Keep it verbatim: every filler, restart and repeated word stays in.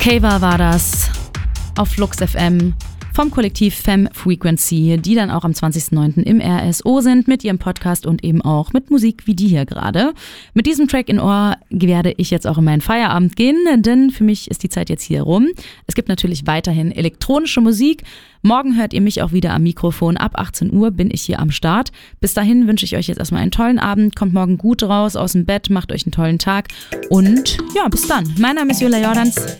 Kava war das auf Flux F M vom Kollektiv Femme Frequency, die dann auch am zwanzigsten neunten im R S O sind mit ihrem Podcast und eben auch mit Musik wie die hier gerade. Mit diesem Track in Ohr werde ich jetzt auch in meinen Feierabend gehen, denn für mich ist die Zeit jetzt hier rum. Es gibt natürlich weiterhin elektronische Musik. Morgen hört ihr mich auch wieder am Mikrofon. Ab achtzehn Uhr bin ich hier am Start. Bis dahin wünsche ich euch jetzt erstmal einen tollen Abend. Kommt morgen gut raus aus dem Bett, macht euch einen tollen Tag und ja, bis dann. Mein Name ist Julia Jordans.